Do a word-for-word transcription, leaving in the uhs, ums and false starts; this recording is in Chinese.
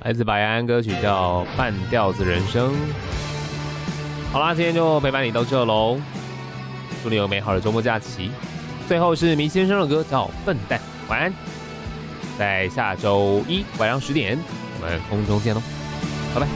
来自白安歌曲叫《半吊子人生》。好啦，今天就陪伴你到这喽，祝你有美好的周末假期。最后是迷先生的歌叫《笨蛋》，晚安。在下周一晚上十点，我们空中见喽。